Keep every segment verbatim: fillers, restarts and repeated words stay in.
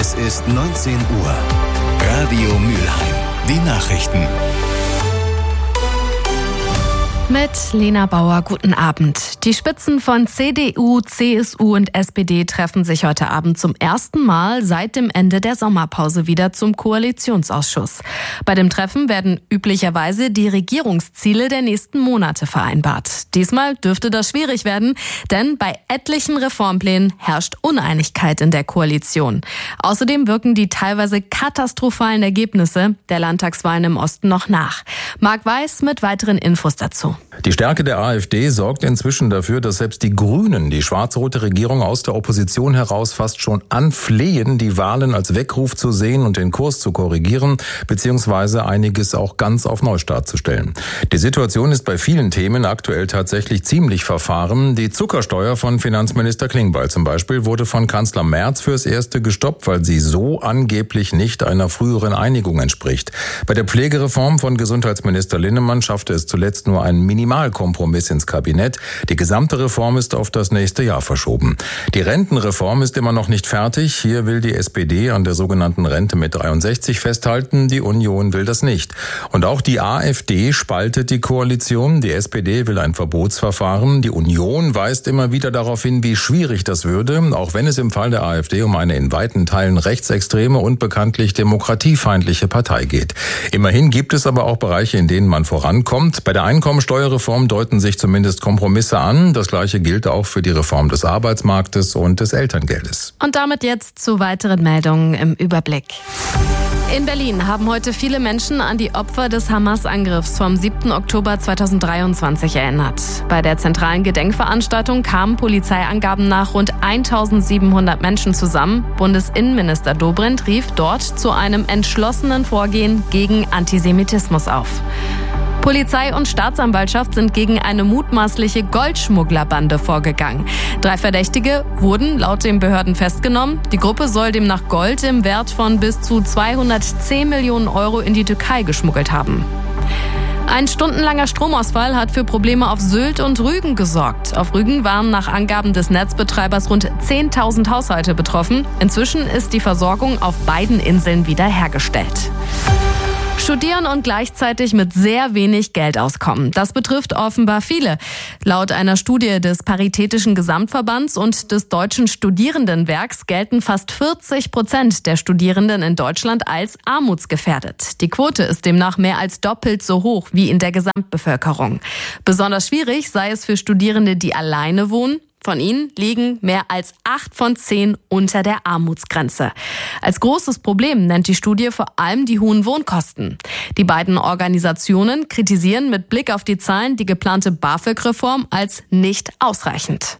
Es ist neunzehn Uhr. Radio Mülheim. Die Nachrichten. Mit Lena Bauer, guten Abend. Die Spitzen von C D U, C S U und S P D treffen sich heute Abend zum ersten Mal seit dem Ende der Sommerpause wieder zum Koalitionsausschuss. Bei dem Treffen werden üblicherweise die Regierungsziele der nächsten Monate vereinbart. Diesmal dürfte das schwierig werden, denn bei etlichen Reformplänen herrscht Uneinigkeit in der Koalition. Außerdem wirken die teilweise katastrophalen Ergebnisse der Landtagswahlen im Osten noch nach. Marc Weiß mit weiteren Infos dazu. Die Stärke der AfD sorgt inzwischen dafür, dass selbst die Grünen die schwarz-rote Regierung aus der Opposition heraus fast schon anflehen, die Wahlen als Weckruf zu sehen und den Kurs zu korrigieren, beziehungsweise einiges auch ganz auf Neustart zu stellen. Die Situation ist bei vielen Themen aktuell tatsächlich ziemlich verfahren. Die Zuckersteuer von Finanzminister Klingbeil zum Beispiel wurde von Kanzler Merz fürs Erste gestoppt, weil sie so angeblich nicht einer früheren Einigung entspricht. Bei der Pflegereform von Gesundheitsminister Linnemann schaffte es zuletzt nur ein Minimalkompromiss ins Kabinett. Die gesamte Reform ist auf das nächste Jahr verschoben. Die Rentenreform ist immer noch nicht fertig. Hier will die S P D an der sogenannten Rente mit dreiundsechzig festhalten. Die Union will das nicht. Und auch die AfD spaltet die Koalition. Die S P D will ein Verbotsverfahren. Die Union weist immer wieder darauf hin, wie schwierig das würde, auch wenn es im Fall der AfD um eine in weiten Teilen rechtsextreme und bekanntlich demokratiefeindliche Partei geht. Immerhin gibt es aber auch Bereiche, in denen man vorankommt. Bei der Einkommensteuerreform deuten sich zumindest Kompromisse an. Das Gleiche gilt auch für die Reform des Arbeitsmarktes und des Elterngeldes. Und damit jetzt zu weiteren Meldungen im Überblick. In Berlin haben heute viele Menschen an die Opfer des Hamas-Angriffs vom siebten Oktober zweitausenddreiundzwanzig erinnert. Bei der zentralen Gedenkveranstaltung kamen Polizeiangaben nach rund eintausendsiebenhundert Menschen zusammen. Bundesinnenminister Dobrindt rief dort zu einem entschlossenen Vorgehen gegen Antisemitismus auf. Polizei und Staatsanwaltschaft sind gegen eine mutmaßliche Goldschmugglerbande vorgegangen. Drei Verdächtige wurden laut den Behörden festgenommen. Die Gruppe soll demnach Gold im Wert von bis zu zweihundertzehn Millionen Euro in die Türkei geschmuggelt haben. Ein stundenlanger Stromausfall hat für Probleme auf Sylt und Rügen gesorgt. Auf Rügen waren nach Angaben des Netzbetreibers rund zehntausend Haushalte betroffen. Inzwischen ist die Versorgung auf beiden Inseln wiederhergestellt. Studieren und gleichzeitig mit sehr wenig Geld auskommen. Das betrifft offenbar viele. Laut einer Studie des Paritätischen Gesamtverbands und des Deutschen Studierendenwerks gelten fast vierzig Prozent der Studierenden in Deutschland als armutsgefährdet. Die Quote ist demnach mehr als doppelt so hoch wie in der Gesamtbevölkerung. Besonders schwierig sei es für Studierende, die alleine wohnen. Von ihnen liegen mehr als acht von zehn unter der Armutsgrenze. Als großes Problem nennt die Studie vor allem die hohen Wohnkosten. Die beiden Organisationen kritisieren mit Blick auf die Zahlen die geplante BAföG-Reform als nicht ausreichend.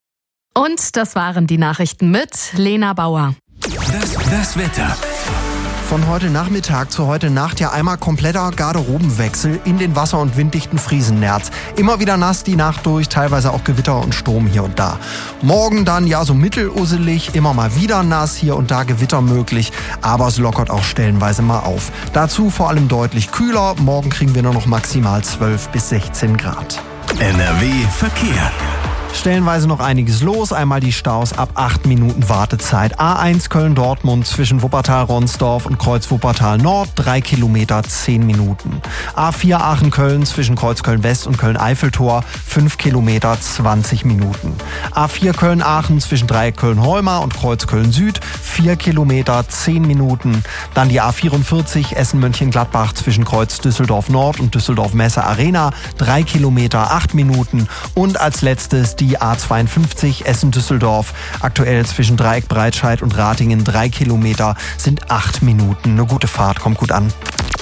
Und das waren die Nachrichten mit Lena Bauer. Das, das Wetter. Von heute Nachmittag zu heute Nacht ja einmal kompletter Garderobenwechsel in den wasser- und winddichten Friesennerz. Immer wieder nass die Nacht durch, teilweise auch Gewitter und Sturm hier und da. Morgen dann ja so mittelusselig, immer mal wieder nass, hier und da Gewitter möglich, aber es lockert auch stellenweise mal auf. Dazu vor allem deutlich kühler, morgen kriegen wir nur noch maximal zwölf bis sechzehn Grad. N R W Verkehr. Stellenweise noch einiges los. Einmal die Staus ab acht Minuten Wartezeit. A eins Köln-Dortmund zwischen Wuppertal-Ronsdorf und Kreuz-Wuppertal-Nord, drei Kilometer, zehn Minuten. A vier Aachen-Köln zwischen Kreuz-Köln-West und Köln-Eiffeltor, fünf Kilometer, zwanzig Minuten. A vier Köln-Aachen zwischen Dreieck Köln-Holmer und Kreuz-Köln-Süd, vier Kilometer, zehn Minuten. Dann die A vierundvierzig Essen-Mönchengladbach zwischen Kreuz-Düsseldorf-Nord und Düsseldorf-Messe-Arena, drei Kilometer, acht Minuten. Und als letztes die Die A zweiundfünfzig Essen-Düsseldorf, aktuell zwischen Dreieck Breitscheid und Ratingen drei Kilometer, sind acht Minuten. Eine gute Fahrt, kommt gut an.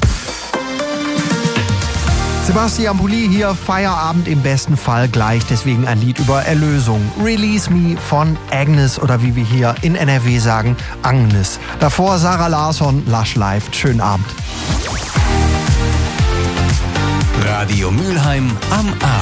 Sebastian Bulli hier, Feierabend im besten Fall gleich, deswegen ein Lied über Erlösung. Release Me von Agnes oder wie wir hier in N R W sagen, Agnes. Davor Sarah Larsson, Lush Life. Schönen Abend. Radio Mülheim am Abend.